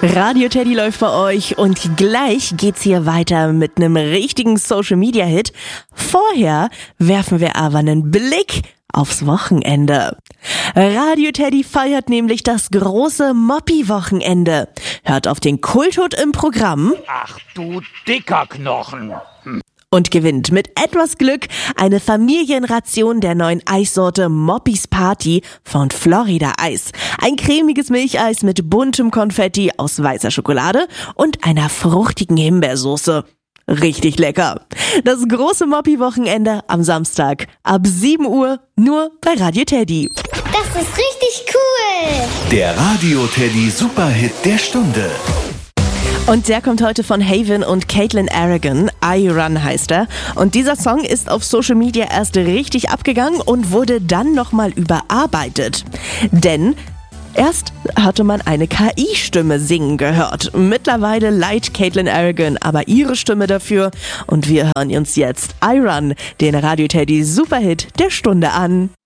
Radio Teddy läuft bei euch und gleich geht's hier weiter mit einem richtigen Social-Media-Hit. Vorher werfen wir aber einen Blick aufs Wochenende. Radio Teddy feiert nämlich das große Moppi-Wochenende. Hört auf den Kulthut im Programm. Ach du dicker Knochen. Und gewinnt mit etwas Glück eine Familienration der neuen Eissorte Moppis Party von Florida Eis. Ein cremiges Milcheis mit buntem Konfetti aus weißer Schokolade und einer fruchtigen Himbeersoße. Richtig lecker. Das große Moppi-Wochenende am Samstag ab 7 Uhr nur bei Radio Teddy. Das ist richtig cool. Der Radio Teddy Superhit der Stunde. Und der kommt heute von Haven und Caitlin Aragon. I Run heißt er. Und dieser Song ist auf Social Media erst richtig abgegangen und wurde dann nochmal überarbeitet. Denn erst hatte man eine KI-Stimme singen gehört. Mittlerweile leiht Caitlin Aragon aber ihre Stimme dafür. Und wir hören uns jetzt I Run, den Radio Teddy Superhit der Stunde an.